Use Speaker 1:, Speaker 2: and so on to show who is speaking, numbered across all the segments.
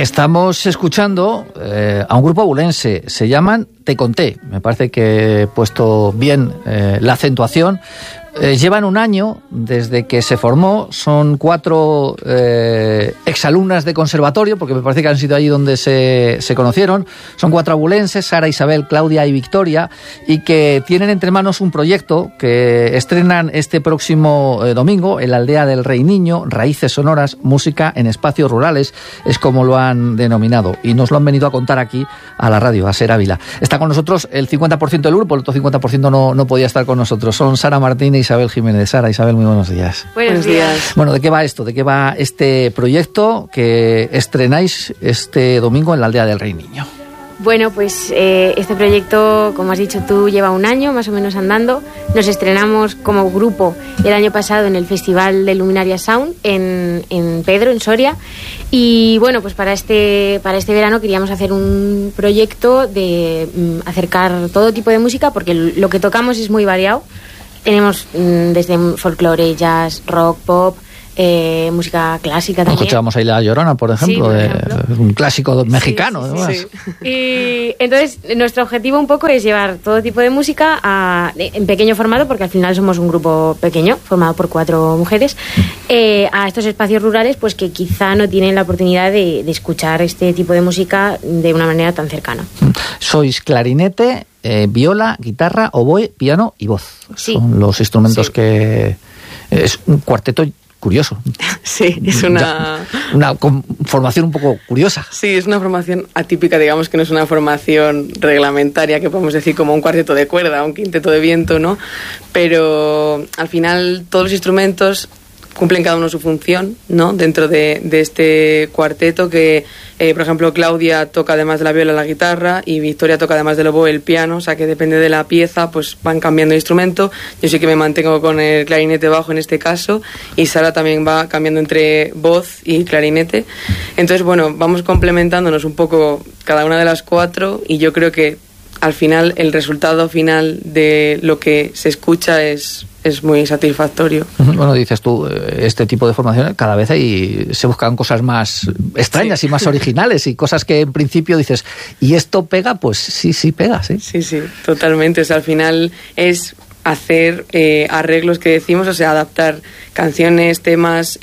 Speaker 1: Estamos escuchando a un grupo abulense, se llaman Te Conté, me parece que he puesto bien la acentuación. Llevan un año desde que se formó, son 4 exalumnas de conservatorio, porque me parece que han sido allí donde se conocieron. Son 4 abulenses, Sara, Isabel, Claudia y Victoria, y que tienen entre manos un proyecto que estrenan este próximo domingo en la aldea del Rey Niño, Raíces Sonoras, Música en Espacios Rurales, es como lo han denominado, y nos lo han venido a contar aquí a la radio, a Ser Ávila. Está con nosotros el 50% del grupo, el otro 50% no podía estar con nosotros. Son Sara Martínez y Isabel Jiménez. Sara, Isabel, muy buenos días.
Speaker 2: Buenos días.
Speaker 1: Bueno, ¿de qué va esto? ¿De qué va este proyecto que estrenáis este domingo en la aldea del Rey Niño?
Speaker 2: Bueno, pues este proyecto, como has dicho tú, lleva un año más o menos andando. Nos estrenamos como grupo el año pasado en el Festival de Luminaria Sound en Pedro, en Soria. Y bueno, pues para este verano queríamos hacer un proyecto de acercar todo tipo de música, porque lo que tocamos es muy variado. Tenemos desde folclore, jazz, rock, pop, música clásica también.
Speaker 1: Escuchábamos ahí La Llorona, por ejemplo,
Speaker 2: sí, por ejemplo.
Speaker 1: Un clásico mexicano, además.
Speaker 2: Sí. Y entonces nuestro objetivo un poco es llevar todo tipo de música en pequeño formato, porque al final somos un grupo pequeño, formado por 4 mujeres, a estos espacios rurales pues que quizá no tienen la oportunidad de escuchar este tipo de música de una manera tan cercana.
Speaker 1: Sois clarinete, viola, guitarra, oboe, piano y voz.
Speaker 2: Sí.
Speaker 1: Son los instrumentos que... Es un cuarteto curioso.
Speaker 3: Sí, es una
Speaker 1: formación un poco curiosa.
Speaker 3: Sí, es una formación atípica, digamos que no es una formación reglamentaria, que podemos decir como un cuarteto de cuerda, un quinteto de viento, ¿no? Pero al final todos los instrumentos cumplen cada uno su función, ¿no? Dentro de este cuarteto que, por ejemplo, Claudia toca además de la viola la guitarra y Victoria toca además del oboe el piano, o sea que depende de la pieza, pues van cambiando de instrumento. Yo sí que me mantengo con el clarinete bajo en este caso y Sara también va cambiando entre voz y clarinete. Entonces, bueno, vamos complementándonos un poco cada una de las 4 y yo creo que al final el resultado final de lo que se escucha es muy satisfactorio.
Speaker 1: Bueno, dices tú, este tipo de formaciones cada vez se buscan cosas más extrañas y más originales y cosas que en principio dices, ¿y esto pega? Pues sí pega, sí.
Speaker 3: Sí, totalmente. O sea, al final es hacer arreglos que decimos, o sea, adaptar canciones, temas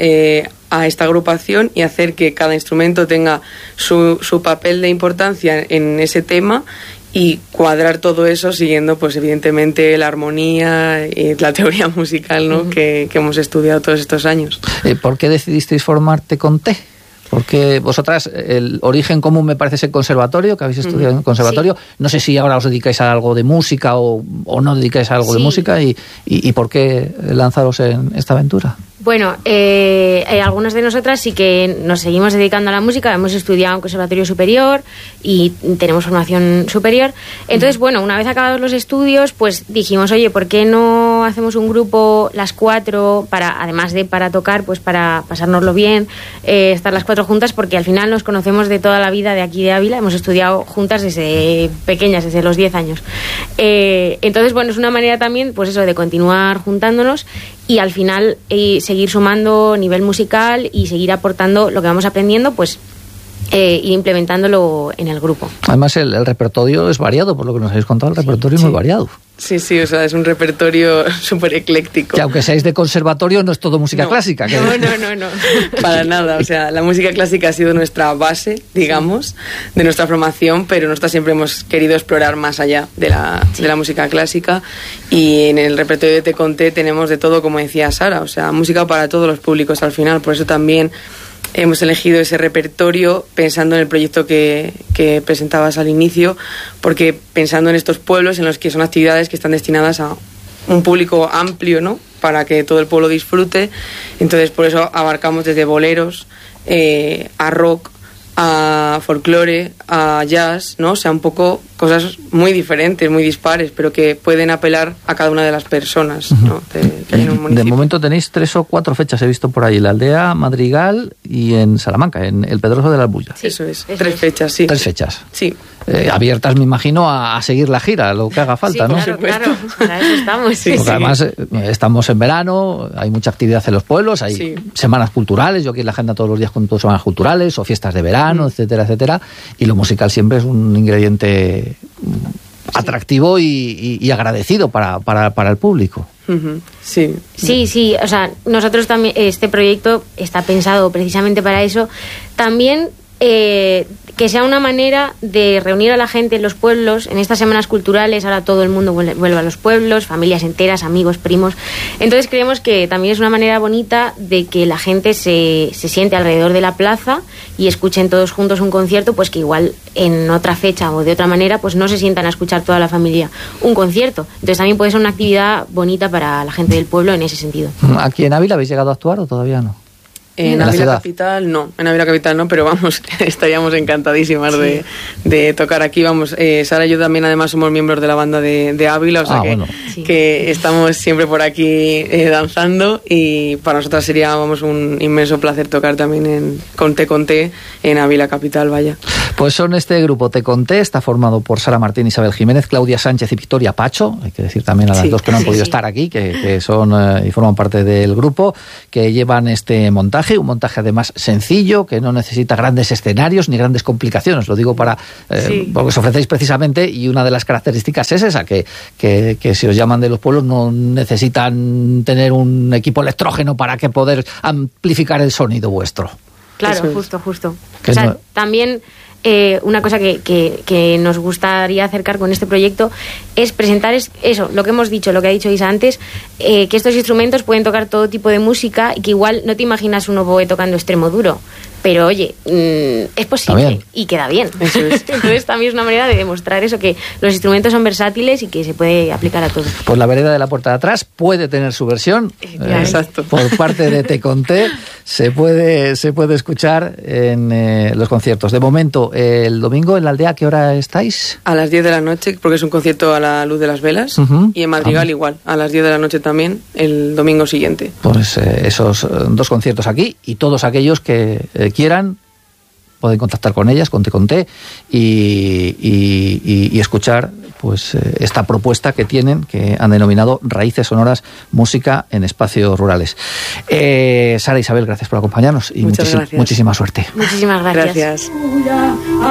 Speaker 3: a esta agrupación y hacer que cada instrumento tenga su papel de importancia en ese tema y cuadrar todo eso siguiendo, pues evidentemente, la armonía y la teoría musical, ¿no? que hemos estudiado todos estos años.
Speaker 1: ¿Por qué decidisteis formarte con T? Porque vosotras, el origen común me parece ser conservatorio, que habéis estudiado en conservatorio. Sí. No sé si ahora os dedicáis a algo de música o no dedicáis a algo de música. ¿Y por qué lanzaros en esta aventura?
Speaker 2: Bueno, algunas de nosotras sí que nos seguimos dedicando a la música, hemos estudiado en conservatorio superior y tenemos formación superior. Entonces, bueno, una vez acabados los estudios, pues dijimos, oye, ¿por qué no hacemos un grupo las 4 además de para tocar, pues para pasárnoslo bien, estar las 4 juntas, porque al final nos conocemos de toda la vida de aquí de Ávila, hemos estudiado juntas desde pequeñas, desde los 10 años. Entonces, bueno, es una manera también, pues eso, de continuar juntándonos y al final seguir sumando nivel musical y seguir aportando lo que vamos aprendiendo, pues ir implementándolo en el grupo.
Speaker 1: Además el repertorio es variado, por lo que nos habéis contado, el repertorio es muy variado.
Speaker 3: Sí, o sea, es un repertorio súper ecléctico.
Speaker 1: Que aunque seáis de conservatorio no es todo música clásica.
Speaker 3: No. Para nada, o sea, la música clásica ha sido nuestra base, digamos, de nuestra formación, pero nosotros siempre hemos querido explorar más allá de la música clásica y en el repertorio de Te Conté tenemos de todo, como decía Sara, o sea, música para todos los públicos al final, por eso también hemos elegido ese repertorio pensando en el proyecto que presentabas al inicio, porque pensando en estos pueblos en los que son actividades que están destinadas a un público amplio, ¿no? Para que todo el pueblo disfrute. Entonces, por eso abarcamos desde boleros a rock, a folclore, a jazz, ¿no? O sea, un poco cosas muy diferentes, muy dispares, pero que pueden apelar a cada una de las personas, ¿no? que hay en un municipio.
Speaker 1: De momento tenéis 3 o 4 fechas, he visto por ahí, la aldea, Madrigal y en Salamanca, en el Pedroso de la Albulla.
Speaker 3: Sí, eso es. 3 fechas, sí.
Speaker 1: 3 fechas.
Speaker 3: Sí.
Speaker 1: Abiertas, me imagino, a seguir la gira, lo que haga falta,
Speaker 2: sí,
Speaker 1: ¿no?
Speaker 2: Claro, para eso estamos.
Speaker 3: Sí,
Speaker 1: porque además estamos en verano, hay mucha actividad en los pueblos, hay semanas culturales, yo aquí en la agenda todos los días con todas semanas culturales o fiestas de verano, etcétera, etcétera, y lo musical siempre es un ingrediente atractivo y agradecido para el público.
Speaker 2: Sí, o sea, nosotros también, este proyecto está pensado precisamente para eso. También que sea una manera de reunir a la gente en los pueblos. En estas semanas culturales ahora todo el mundo vuelve a los pueblos, familias enteras, amigos, primos. Entonces creemos que también es una manera bonita de que la gente se siente alrededor de la plaza y escuchen todos juntos un concierto, pues que igual en otra fecha o de otra manera pues no se sientan a escuchar toda la familia un concierto. Entonces también puede ser una actividad bonita para la gente del pueblo en ese sentido.
Speaker 1: ¿Aquí en Ávila habéis llegado a actuar o todavía no?
Speaker 3: En Ávila Capital no, pero vamos, estaríamos encantadísimas de tocar aquí, vamos. Sara y yo también además somos miembros de la banda de Ávila, o sea que estamos siempre por aquí danzando, y para nosotras sería, vamos, un inmenso placer tocar también con Te en Ávila Capital, vaya.
Speaker 1: Pues son este grupo Te Conté, está formado por Sara Martín, Isabel Jiménez, Claudia Sánchez y Victoria Pacho, hay que decir también a las dos que no han podido estar aquí, que son y forman parte del grupo, que llevan este montaje, un montaje además sencillo, que no necesita grandes escenarios ni grandes complicaciones, lo digo porque os ofrecéis precisamente, y una de las características es esa, que si os llaman de los pueblos no necesitan tener un equipo electrógeno para que poder amplificar el sonido vuestro.
Speaker 2: Claro, justo. O sea, también una cosa que nos gustaría acercar con este proyecto es presentar eso, lo que hemos dicho, lo que ha dicho Isa antes, que estos instrumentos pueden tocar todo tipo de música y que igual no te imaginas un oboe tocando extremo duro, pero oye, es posible y queda bien. Eso es. Entonces también es una manera de demostrar eso, que los instrumentos son versátiles y que se puede aplicar a todo.
Speaker 1: Pues la vereda de la puerta de atrás puede tener su versión.
Speaker 3: Exacto.
Speaker 1: Por parte de Te Conté se puede escuchar en los conciertos. De momento, el domingo en la aldea, ¿a qué hora estáis?
Speaker 3: A las 10 de la noche, porque es un concierto a la luz de las velas, y en Madrigal igual, a las 10 de la noche también, el domingo siguiente. Pues
Speaker 1: esos 2 conciertos aquí, y todos aquellos que quieran pueden contactar con ellas, con Te Conté, y escuchar pues esta propuesta que tienen, que han denominado Raíces Sonoras, música en espacios rurales. Sara, Isabel, gracias por acompañarnos y muchísima suerte.
Speaker 2: Muchísimas gracias.